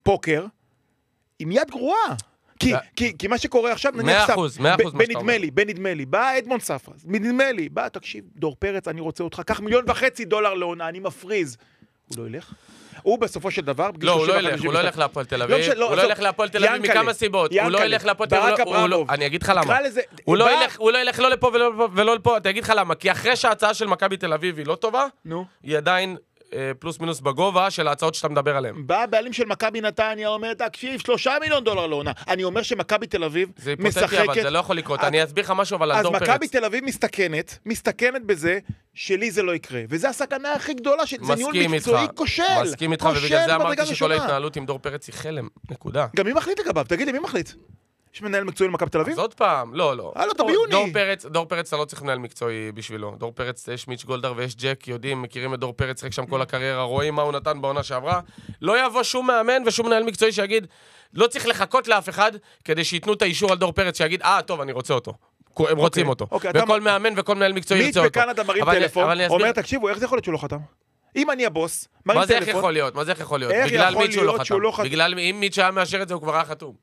פוקר, עם יד גרועה. כי מה שקורה עכשיו, נניח סתם, בנדמה לי, בא אדמונד ספרס, בנדמה לי, בא, תקשיב, דור פרץ, אני רוצה אותך, קח $1.5 מיליון לעונה, אני מפריז. הוא לא ילך? הוא בסופו של דבר... לא, הוא לא ילך להפועל תל אביב, הוא לא ילך להפועל תל אביב מכמה סיבות, הוא לא ילך להפועל תל אביב, אני אגיד לך למה, הוא לא ילך לא לפה ולא לפה, אני אגיד לך למה, כי אחרי שההצעה של מכבי תל אביב היא לא טובה, היא עדיין פלוס מינוס בגובה של ההצעות שאתה מדבר עליהן. בא הבעלים של מכבי נתניה, אומר, תקשיב, $3 מיליון לעונה. אני אומר שמכבי תל אביב משחקת... זה היפותטי, אבל זה לא יכול לקרות. אני אסביר לך משהו, אבל על דור פרץ. אז מכבי תל אביב מסתכנת בזה שלי זה לא יקרה. וזה הסכנה הכי גדולה, זה ניהול מקצועי כושל. מסכים איתך, ובגלל זה אמרתי שכל ההתנהלות עם דור פרץ היא חלם. נקודה. גם מי מחליט לגביו? תגיד לי, מי מחליט? יש מנהל מקצועי למכבי תל אביב? אז עוד פעם, לא. אתה ביוני. דור פרץ, אתה לא צריך מנהל מקצועי בשבילו. דור פרץ, יש מיץ' גולדהר ויש ג'ק, יודעים, מכירים את דור פרץ, רק שם כל הקריירה, רואים מה הוא נתן בעונה שעברה. לא יבוא שום מאמן ושום מנהל מקצועי שיגיד, לא צריך לחכות לאף אחד, כדי שיתנו את האישור על דור פרץ, שיגיד, טוב, אני רוצה אותו. הם רוצים אותו. וכל מאמן וכל מנהל מקצועי ירצה אותו. מיץ' בקנדה מרים טלפון, אומר, תקשיבו, איך זה יכול להיות שהוא לא חתם? אם אני הבוס, מרים טלפון. מה זה איך יכול להיות? בגלל מיץ' שהוא לא חתם. בגלל אם מיץ' היה מאשר את זה, הוא כבר היה חתום.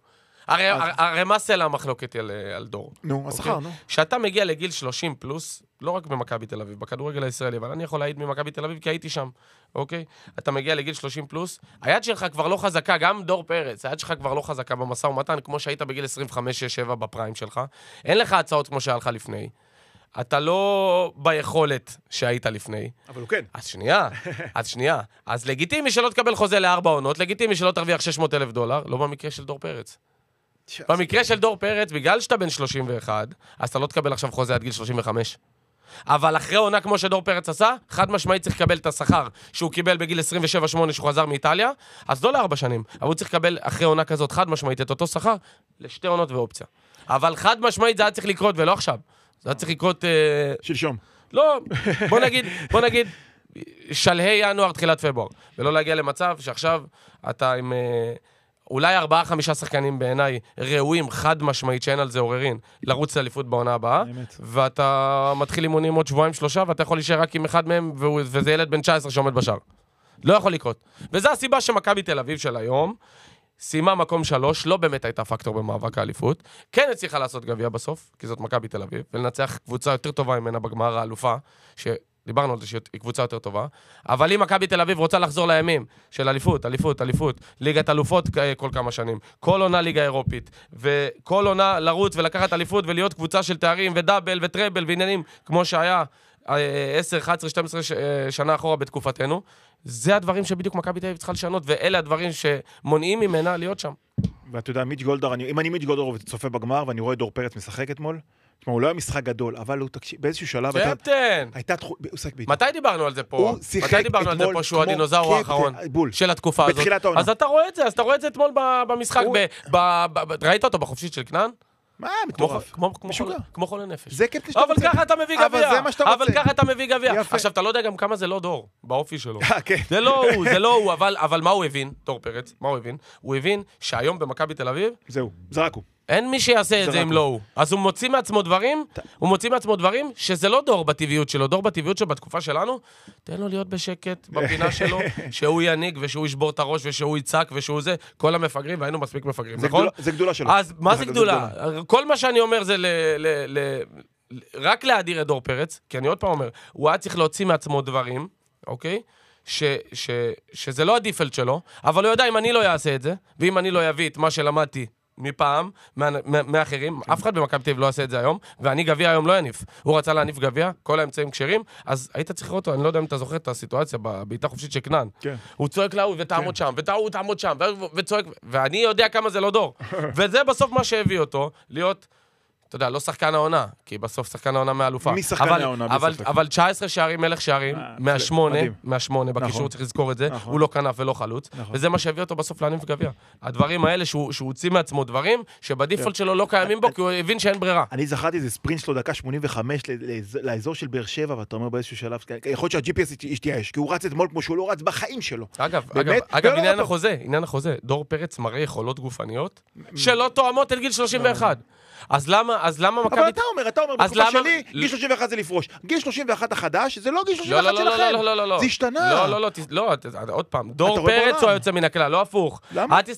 הרי מה סלע המחלוקת על דור? נו, השכר, נו. שאתה מגיע לגיל 30 פלוס, לא רק במכבי תל אביב, בכדורגל הישראלי, אבל אני יכול להעיד ממכבי תל אביב, כי הייתי שם, אוקיי? אתה מגיע לגיל 30 פלוס, היד שלך כבר לא חזקה, גם דור פרץ, היד שלך כבר לא חזקה במשא ומתן, כמו שהיית בגיל 25-6-7 בפריים שלך. אין לך הצעות כמו שהיה לך לפני. אתה לא ביכולת שהיית לפני. אבל הוא כן. אז שנייה. אז לגיטימי שלא תקבל חוזה ל4 עונות, לגיטימי שלא תרוויח $600,000, לא במקרה של דור פרץ. במקרה של דור פרץ, בגלל שאתה בן 31, אז אתה לא תקבל עכשיו חוזה עד גיל 35. אבל אחרי עונה כמו שדור פרץ עשה, חד משמעית צריך לקבל את השכר שהוא קיבל בגיל 27-8 שהוא חזר מאיטליה, אז לא ל4 שנים, אבל הוא צריך לקבל אחרי עונה כזאת חד משמעית את אותו שכר ל2 עונות ואופציה. אבל חד משמעית זה היה צריך לקרות ולא עכשיו. זה היה צריך לקרות... שלשום. לא, בוא נגיד, שלהי ינואר, תחילת פברואר, ולא להגיע למצב שעכשיו אתה עם... אולי 4-5 שחקנים בעיניי ראויים חד משמעית שאין על זה עוררין לרוץ לאליפות בעונה הבאה, ואתה מתחיל אימונים עוד 2-3 ואתה יכול להישאר רק עם אחד מהם וזה ילד בן 19 שעומד בשער. לא יכול לקרות. וזו הסיבה שמכבי תל אביב של היום סיימה מקום 3, לא באמת הייתה פקטור במאבק האליפות, כן הצליחה לעשות גביע בסוף, כי זאת מכבי תל אביב, ולנצח קבוצה יותר טובה ממנה בגמר האלופה, דיברנו על זה שהיא קבוצה יותר טובה, אבל אם מכבי תל אביב רוצה לחזור לימים של אליפות, ליגת אלופות כל כמה שנים, כל עונה ליגה אירופית, וכל עונה לרוץ ולקחת אליפות ולהיות קבוצה של תארים ודאבל וטראבל ועניינים, כמו שהיה 10, 11, 12 שנה אחורה בתקופתנו, זה הדברים שבדיוק מכבי תל אביב צריכה לשנות, ואלה הדברים שמונעים ממנה להיות שם. ואתה יודע, מיץ' גולדהר, אם אני מיץ' גולדהר וצופה בגמר, ואני רואה דור פרץ משחק אתמול, תשמע, הוא לא היה משחק גדול, אבל הוא תקשיב, באיזשהו שלב... קפטן! מתי דיברנו על זה פה? מתי דיברנו על זה פה שהוא הדינוזאור האחרון של התקופה הזאת? אז אתה רואה את זה, אתמול במשחק, ראית אותו בחופשית של כנען? מה, מטורף. כמו חולה נפש. זה קפטן שאתה רוצה. אבל ככה אתה מביא גביע. עכשיו, אתה לא יודע גם כמה זה לא דור, באופי שלו. זה לא הוא, אבל מה הוא הבין, דור פרץ? מה הוא הבין? הוא הבין שהיום במכבי תל אביב... זהו, זרקו. אין מי שיעשה את זה אם לא הוא. אז הוא מוציא מעצמו דברים שזה לא דור בטבעיות שלו. דור בטבעיות שלו בתקופה שלנו, תן לו להיות בשקט בפינה שלו, שהוא יניק ושהוא ישבור את הראש ושהוא יצעק ושהוא זה, כל המפגרים, והיינו מספיק מפגרים, נכון? זה גדולה שלו. אז מה זה גדולה? כל מה שאני אומר זה רק להדיר את דור פרץ, כי אני עוד פעם אומר, הוא היה צריך להוציא מעצמו דברים, אוקיי? שזה לא הדיפלט שלו, אבל הוא יודע אם אני לא אעשה את זה, ואם אני לא אביא את מה שלמדתי מפעם, מאחרים, אף אחד במכבי תל אביב לא עושה את זה היום, ואני גביע היום לא יניף. הוא רצה להניף גביע, כל האמצעים כשרים, אז היית צריך לראות אותו, אני לא יודע אם אתה זוכר את הסיטואציה בביתה חופשית של כנען. הוא צועק להוא ותעמוד שם, ותעמוד תעמוד שם, וצועק, ואני יודע כמה זה לא דור. וזה בסוף מה שהביא אותו, להיות... אתה יודע, לא שחקן העונה, כי בסוף שחקן העונה מאלופה. מי שחקן העונה? אבל 19 שערים, מלך שערים, מהשמונה, בקישור צריך לזכור את זה, הוא לא כנף ולא חלוץ, וזה מה שהביא אותו בסוף להניף גביע. הדברים האלה שהוא הוציא מעצמו דברים, שבדיפולט שלו לא קיימים בו, כי הוא הבין שאין ברירה. אני זכרתי איזה ספרינט שלו דקה 85 לאזור של באר שבע, ואתה אומר באיזשהו שלב, יכול להיות שה-GPS ישתייש, כי הוא רץ אתמול כמו שהוא לא רץ בחיים שלו. אגב, עניין החוזה, דור פרץ מראה יכולות גופניות שלא תואמות את גיל 31. אז למה מכבי... אבל אתה אומר, בתקופה שלי, גיל 31 זה לפרוש. גיל 31 החדש, זה לא גיל 31 שלכם. לא. זה השתנה. לא, עוד פעם. דור פרץ הוא היוצא מן הכלל, לא הפוך. למה?